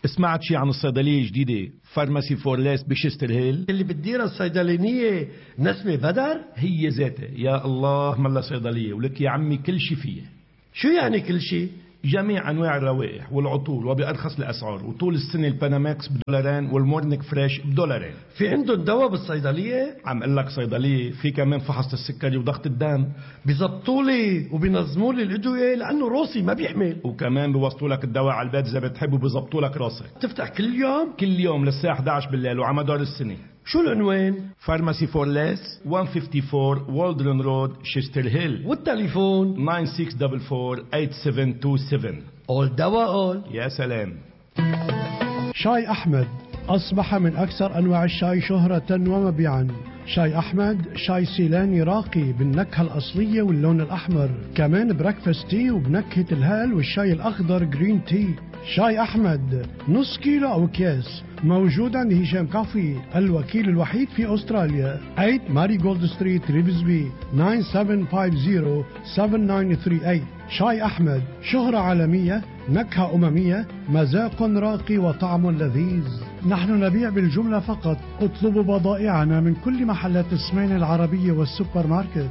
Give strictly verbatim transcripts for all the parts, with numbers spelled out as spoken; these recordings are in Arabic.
سمعت شي عن الصيدلية الجديدة فارماسي فورليس بشستر هيل اللي بتديرها الصيدلانية نسمة بدر؟ هي ذاتها. يا الله ملا صيدلية ولك يا عمي كل شي فيها. شو يعني كل شي؟ جميع أنواع الروائح والعطور وبأرخص الأسعار، وطول السنة الباناماكس بدولارين والمورنيك فريش بدولارين. في عندهم دواء بالصيدلية؟ عم قل لك صيدلية في كمان فحص السكري وضغط الدم. بيزبطوا لي وبينظموا لي الأدوية لأنه روسي ما بيحمل، وكمان بيوصلوا لك الدواء على البيت إذا بتحب وبيزبطوا لك راسك. تفتح كل يوم؟ كل يوم للساعة إحدى عشر بالليل وعلى مدار السنة. شو العنوان؟ فارماسي فورليس مئة وأربعة وخمسين والدرن رود شستر هيل، والتليفون تسعة ستة أربعة أربعة ثمانية سبعة اتنين سبعة. أول دواء أول. يا سلام. شاي أحمد أصبح من أكثر أنواع الشاي شهرة ومبيعا. شاي أحمد شاي سيلاني راقي بالنكهة الأصلية واللون الأحمر، كمان بريكفاست تي وبنكهة الهال والشاي الأخضر جرين تي. شاي أحمد نص كيلو أو أكياس موجود عند هشام كافي الوكيل الوحيد في أستراليا. ثمانية ماري جولد ستريت ريفزبي تسعة سبعة خمسة صفر سبعة تسعة ثلاثة ثمانية. شاي أحمد شهرة عالمية، نكهة أممية، مذاق راقي وطعم لذيذ. نحن نبيع بالجملة فقط. اطلبوا بضائعنا من كل محلات السمين العربية والسوبر ماركت.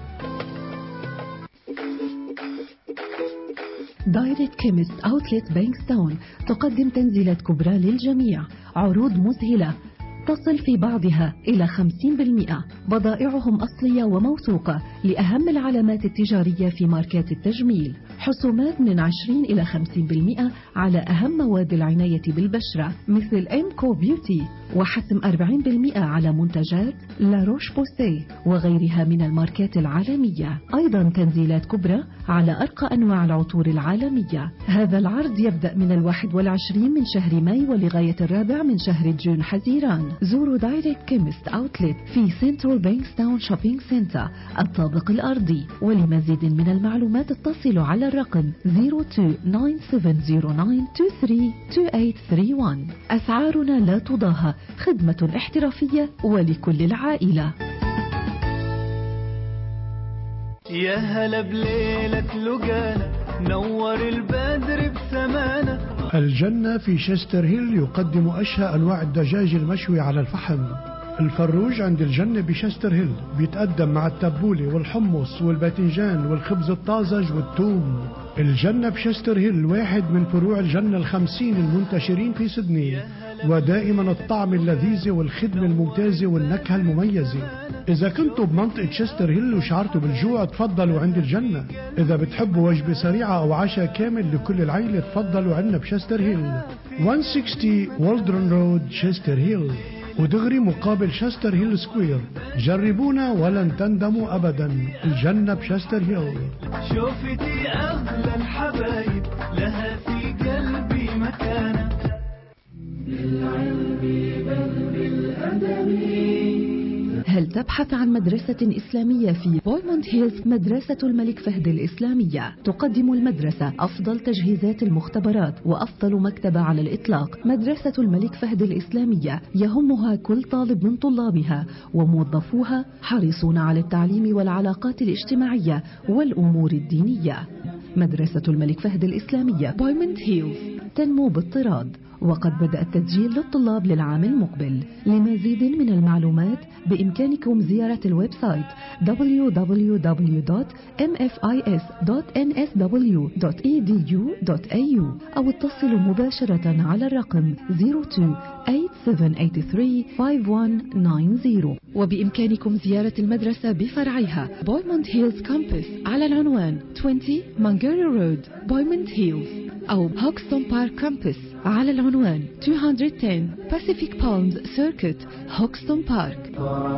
دايركت كيمست أوتلت بانكستاون تقدم تنزيلات كبرى للجميع، عروض مذهلة تصل في بعضها إلى خمسين بالمئة. بضائعهم أصلية وموثوقة لأهم العلامات التجارية في ماركات التجميل. حسومات من عشرين إلى خمسين بالمئة على أهم مواد العناية بالبشرة مثل إمكو بيوتي، وحسم أربعين بالمئة على منتجات لاروش بوسيه وغيرها من الماركات العالمية. أيضا تنزيلات كبرى على أرقى أنواع العطور العالمية. هذا العرض يبدأ من الواحد والعشرين من شهر ماي ولغاية الرابع من شهر جون حزيران. زوروا دايركت كيمست أوتلت في سنترال بانكستاون شوبينج سنتر الطابق الأرضي. ولمزيد من المعلومات اتصلوا على الرقم صفر اثنين تسعة سبعة صفر تسعة اثنين ثلاثة اثنين ثمانية واحد. أسعارنا لا تضاهى، خدمة احترافية ولكل العائلة. يا هلا بليلة لقانا نور البدر بسمانة. الجنة في شستر هيل يقدم أشهى أنواع الدجاج المشوي على الفحم. الفروج عند الجنة بشستر هيل بيتقدم مع التبولة والحمص والباذنجان والخبز الطازج والثوم. الجنة بشستر هيل واحد من فروع الجنة الخمسين المنتشرين في سيدني، ودائما الطعم اللذيذ والخدمة الممتازة والنكهة المميزة. إذا كنتوا بمنطقة شستر هيل وشعرتوا بالجوع تفضلوا عند الجنة. إذا بتحبوا وجبة سريعة أو عشاء كامل لكل العائلة تفضلوا عنا بشستر هيل مئة وستين والدرن رود شستر هيل، ودغري مقابل شستر هيل سكوير. جربونا ولن تندموا أبدا. الجنة بشستر هيل. شوفتي أغلى الحبايب لها في قلبي مكانة. بالعلم بل بالأدب. هل تبحث عن مدرسة إسلامية في بويموند هيلز؟ مدرسة الملك فهد الإسلامية تقدم المدرسة أفضل تجهيزات المختبرات وأفضل مكتبة على الإطلاق. مدرسة الملك فهد الإسلامية يهمها كل طالب من طلابها، وموظفوها حريصون على التعليم والعلاقات الاجتماعية والأمور الدينية. مدرسة الملك فهد الإسلامية بويموند هيلز تنمو باضطراد، وقد بدأ التسجيل للطلاب للعام المقبل. لمزيد من المعلومات بإمكانكم زيارة الويب سايت دبليو دبليو دبليو دوت إم إف آي إس دوت إن إس دبليو دوت إي دي يو دوت إيه يو أو اتصلوا مباشرة على الرقم صفر اثنين ثمانية سبعة ثمانية ثلاثة خمسة واحد تسعة صفر. وبإمكانكم زيارة المدرسة بفرعها بويموند هيلز كامبس على العنوان عشرين مانجيري رود بويموند هيلز، أو هوكستون بارك كامبس على العنوان مئتين وعشرة باسيفيك بالمز سيركت هوكستون بارك.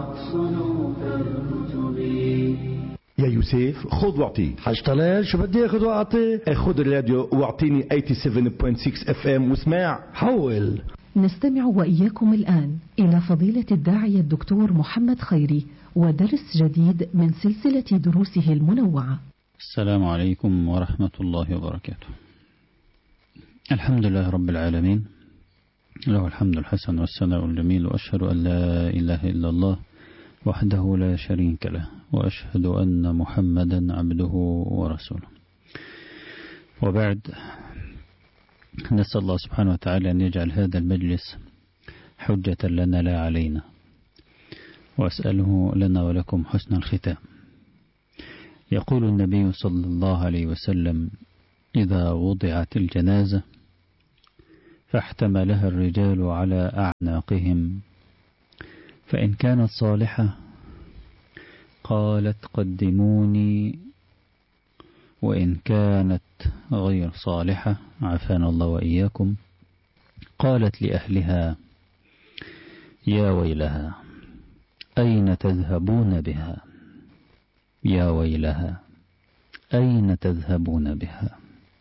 يا يوسف خذ واعطي. حاج طلال شو بدي اخذ واعطي؟ خذ الراديو واعطيني سبعة وثمانين فاصلة ستة اف ام واسمع. حول. نستمع وإياكم الآن إلى فضيلة الداعية الدكتور محمد خيري ودرس جديد من سلسلة دروسه المنوعة. السلام عليكم ورحمة الله وبركاته. الحمد لله رب العالمين، له الحمد الحسن والثناء الجميل، وأشهد أن لا إله إلا الله وحده لا شريك له، وأشهد أن محمدا عبده ورسوله. وبعد، نسأل الله سبحانه وتعالى أن يجعل هذا المجلس حجة لنا لا علينا، وأسأله لنا ولكم حسن الختام. يقول النبي صلى الله عليه وسلم: إذا وضعت الجنازة فاحتملها الرجال على أعناقهم، فإن كانت صالحة قالت قدموني، وإن كانت غير صالحة عافانا الله وإياكم قالت لأهلها: يا ويلها أين تذهبون بها، يا ويلها أين تذهبون بها.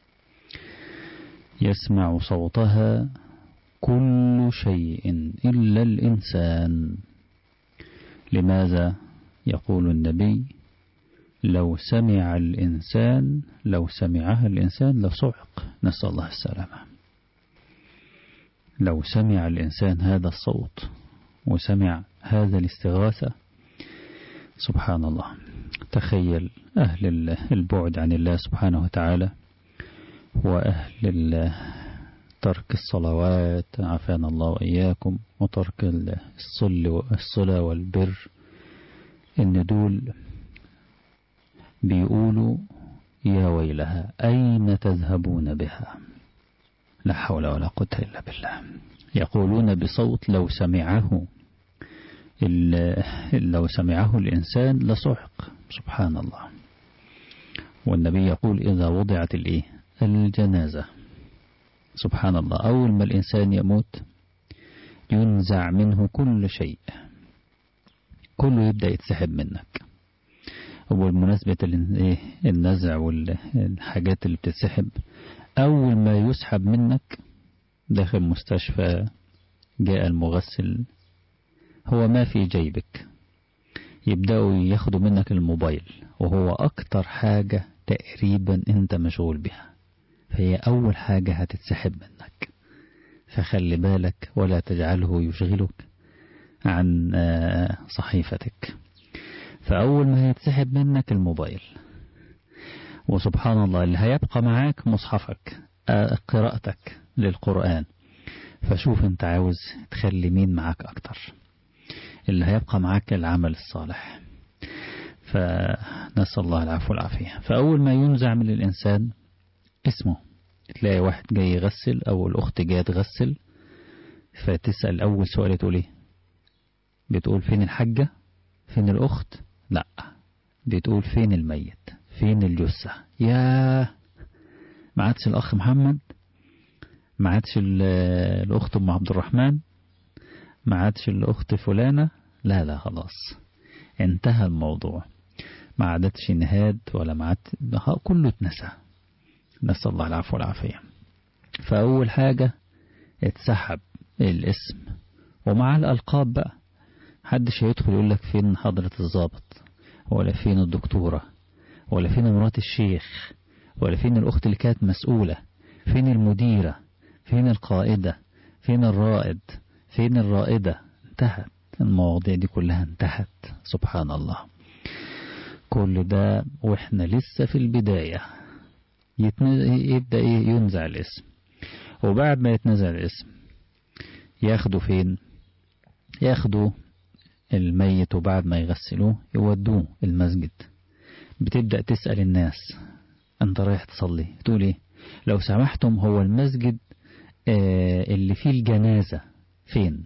يسمع صوتها كل شيء إلا الإنسان. لماذا؟ يقول النبي: لو سمع الإنسان لو سمعها الإنسان لصعق، نسأل الله السلامة. لو سمع الإنسان هذا الصوت وسمع هذا الاستغاثة، سبحان الله. تخيل أهل البعد عن الله سبحانه وتعالى، وأهل ترك الصلوات عافانا الله وإياكم، وترك الصلة والبر، إن دول بيقولوا: يا ويلها أين تذهبون بها. لا حول ولا قوة إلا بالله. يقولون بصوت لو سمعه لو سمعه الإنسان لصعق، سبحان الله. والنبي يقول: إذا وضعت الإيه الجنازة، سبحان الله، أول ما الإنسان يموت ينزع منه كل شيء، كله يبدأ يتسحب منك. وبالمناسبة النزع والحاجات اللي بتتسحب، أول ما يسحب منك داخل مستشفى جاء المغسل، هو ما في جيبك، يبدأوا ياخدوا منك الموبايل، وهو أكتر حاجة تقريبا أنت مشغول بها، فهي أول حاجة هتتسحب منك. فخلي بالك ولا تجعله يشغلك عن صحيفتك. فأول ما هيتسحب منك الموبايل، وسبحان الله اللي هيبقى معاك مصحفك، قراءتك للقرآن. فشوف انت عاوز تخلي مين معاك أكتر. اللي هيبقى معاك العمل الصالح. فنسأل الله العفو والعافية. فأول ما ينزع من الإنسان اسمه، تلاقي واحد جاي يغسل أو الأخت جاية تغسل، فتسأل أول سؤال تقول ايه؟ بتقول فين الحجة؟ فين الأخت؟ لا، بتقول فين الميت؟ فين الجثة؟ يا ما عادش الأخ محمد، ما عادش الأخت أم عبد الرحمن، ما عادش الأخت فلانة، لا لا خلاص انتهى الموضوع. ما عادتش نهاد ولا ما عاد، كله اتنسى. نسأل الله العفو والعافية. فأول حاجة اتسحب الاسم، ومع الألقاب بقى. حدش هيدخل يقول لك فين حضرة الضابط، ولا فين الدكتورة، ولا فين مرات الشيخ، ولا فين الأخت اللي كانت مسؤولة، فين المديرة، فين القائدة، فين الرائد، فين الرائدة. انتهت المواضيع دي كلها، انتهت. سبحان الله. كل ده وإحنا لسه في البداية. يبدأ ينزع الاسم، وبعد ما يتنزع الاسم ياخدوا فين؟ ياخدوا الميت، وبعد ما يغسلوه يودوه المسجد. بتبدأ تسأل الناس: أنت رايح تصلي؟ تقول إيه؟ لو سمحتم هو المسجد آه اللي فيه الجنازة فين؟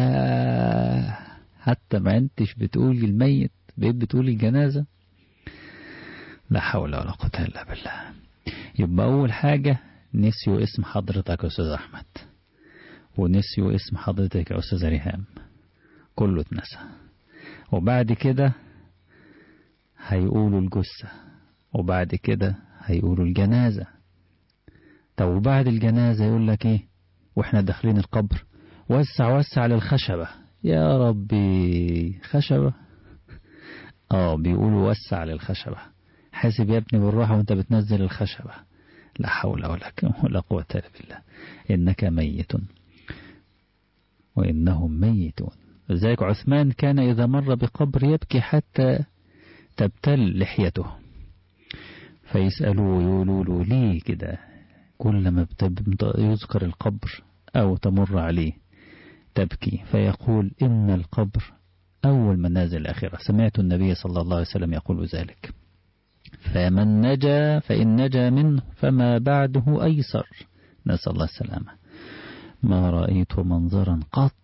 يا حتى ما أنتش بتقول الميت، بقيت بتقول الجنازة. لا حول ولا قوة إلا بالله. يبقى أول حاجة نسيوا اسم حضرتك يا أستاذ أحمد، ونسيوا اسم حضرتك يا أستاذ ريهام، كله اتنسى. وبعد كده هيقولوا الجثة، وبعد كده هيقولوا الجنازة. طب وبعد الجنازة يقول لك ايه واحنا داخلين القبر؟ وسع وسع للخشبة. يا ربي، خشبة؟ اه بيقولوا وسع للخشبة. حاسب يا ابني بالراحة وانت بتنزل الخشبة. لا حول ولا قوة الا بالله. انك ميت وانهم ميتون. لذلك عثمان كان إذا مر بقبر يبكي حتى تبتل لحيته، فيسألوه يقولوا له: ليه كده؟ كلما يذكر القبر أو تمر عليه تبكي، فيقول إن القبر أول منازل الآخرة. سمعت النبي صلى الله عليه وسلم يقول ذلك. فمن نجا فإن نجا منه فما بعده أيسر، نسأل الله السلامة. ما رأيت منظرا قط